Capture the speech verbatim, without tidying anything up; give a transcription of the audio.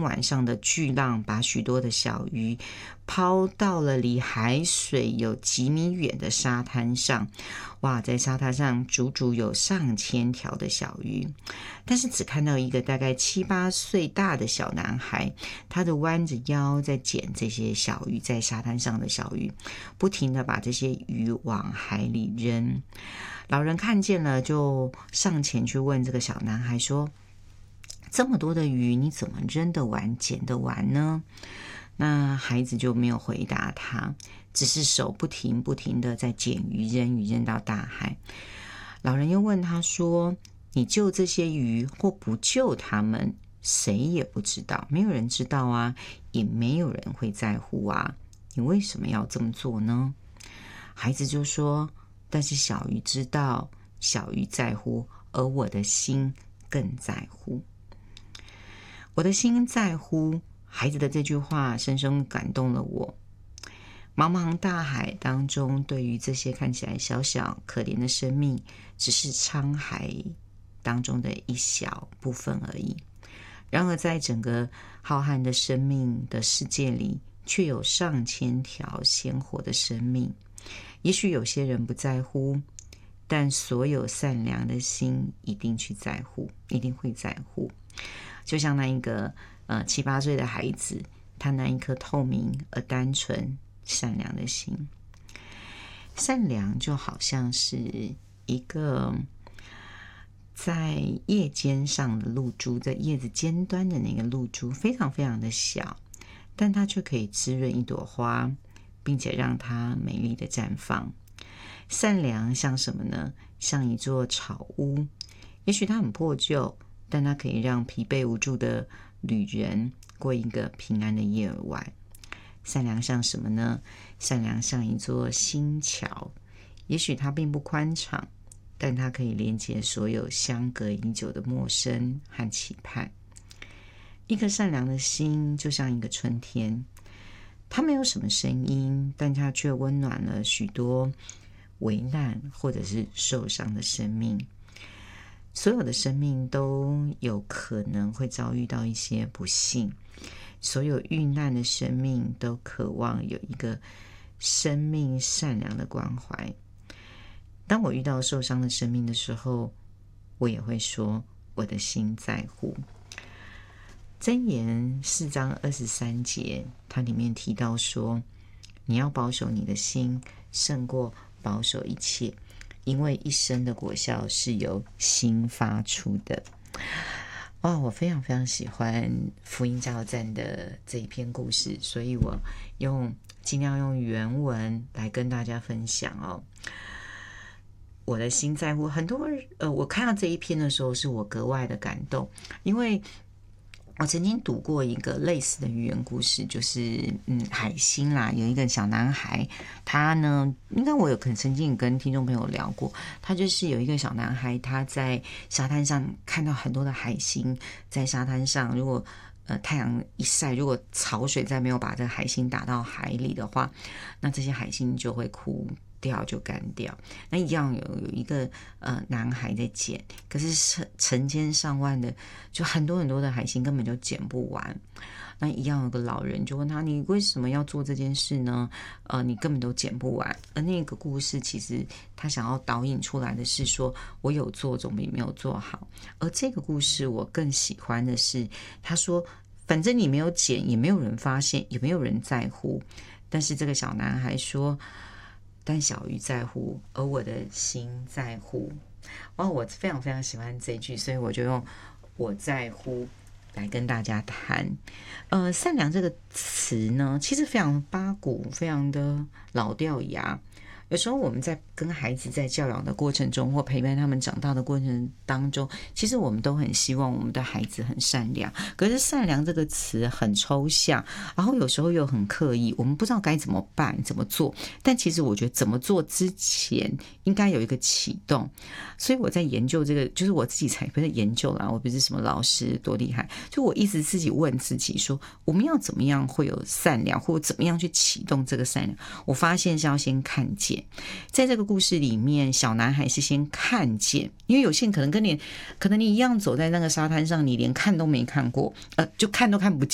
晚上的巨浪把许多的小鱼抛到了离海水有几米远的沙滩上。哇，在沙滩上足足有上千条的小鱼，但是只看到一个大概七八岁大的小男孩，他的弯着腰在捡这些小鱼，在沙滩上的小鱼，不停地把这些鱼往海里扔。老人看见了，就上前去问这个小男孩说，这么多的鱼你怎么扔得完捡得完呢？那孩子就没有回答他，只是手不停不停的在捡鱼扔鱼扔到大海。老人又问他说，你救这些鱼或不救他们，谁也不知道，没有人知道啊，也没有人会在乎啊，你为什么要这么做呢？孩子就说，但是小鱼知道，小鱼在乎，而我的心更在乎。我的心在乎，孩子的这句话深深感动了我。茫茫大海当中，对于这些看起来小小可怜的生命，只是沧海当中的一小部分而已。然而在整个浩瀚的生命的世界里，却有上千条鲜活的生命。也许有些人不在乎，但所有善良的心一定去在乎，一定会在乎。就像那一个呃七八岁的孩子，他那一颗透明而单纯善良的心。善良就好像是一个在叶尖上的露珠，在叶子尖端的那个露珠非常非常的小，但它却可以滋润一朵花，并且让它美丽的绽放。善良像什么呢？像一座草屋，也许它很破旧，但它可以让疲惫无助的旅人过一个平安的夜晚。善良像什么呢？善良像一座新桥，也许它并不宽敞，但它可以连接所有相隔已久的陌生和期盼。一颗善良的心就像一个春天，它没有什么声音，但它却温暖了许多危难或者是受伤的生命。所有的生命都有可能会遭遇到一些不幸，所有遇难的生命都渴望有一个生命善良的关怀。当我遇到受伤的生命的时候，我也会说，我的心在乎。箴言四章二十三节，它里面提到说，你要保守你的心，胜过保守一切，因为一生的果效是由心发出的。哇，我非常非常喜欢福音加油站的这一篇故事，所以我用尽量用原文来跟大家分享哦。我的心在乎，很多呃，我看到这一篇的时候，是我格外的感动，因为我曾经读过一个类似的寓言故事，就是嗯，海星啦，有一个小男孩，他呢，应该我有可能曾经跟听众朋友聊过，他就是有一个小男孩，他在沙滩上看到很多的海星在沙滩上，如果呃太阳一晒，如果潮水再没有把这个海星打到海里的话，那这些海星就会枯掉，就干掉。那一样有有一个呃男孩在捡，可是成成千上万的，就很多很多的海星根本就捡不完。那一样有个老人就问他，你为什么要做这件事呢？呃，你根本都捡不完。而那个故事其实他想要导引出来的是说，我有做总比没有做好。而这个故事我更喜欢的是，他说反正你没有捡，也没有人发现，也没有人在乎。但是这个小男孩说，但小鱼在乎，而我的心在乎。哇，我非常非常喜欢这一句，所以我就用我在乎来跟大家谈。呃，善良这个词呢，其实非常八股，非常的老掉牙。有时候我们在跟孩子在教养的过程中，或陪伴他们长大的过程当中，其实我们都很希望我们的孩子很善良，可是善良这个词很抽象，然后有时候又很刻意，我们不知道该怎么办怎么做。但其实我觉得怎么做之前应该有一个启动，所以我在研究这个，就是我自己才不是研究啦，我不是什么老师多厉害，就我一直自己问自己说，我们要怎么样会有善良，或者怎么样去启动这个善良。我发现是要先看见。在这个故事里面，小男孩是先看见，因为有些人可能跟你可能你一样走在那个沙滩上，你连看都没看过，呃，就看都看不见。